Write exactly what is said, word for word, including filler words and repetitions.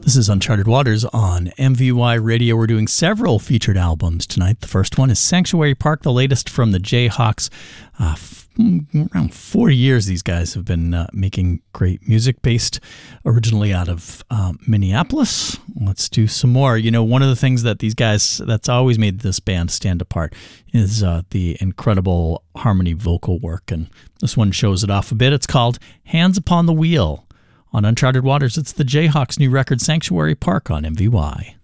This is Uncharted Waters on M V Y Radio. We're doing several featured albums tonight. The first one is Sanctuary Park, the latest from the Jayhawks. Uh, f- around forty years these guys have been uh, making great music, based originally out of um, Minneapolis. Let's do some more. You know, one of the things that these guys, that's always made this band stand apart, is uh, the incredible harmony vocal work, and this one shows it off a bit. It's called Hands Upon the Wheel. On Uncharted Waters, it's the Jayhawks' new record, Sanctuary Park, on M V Y.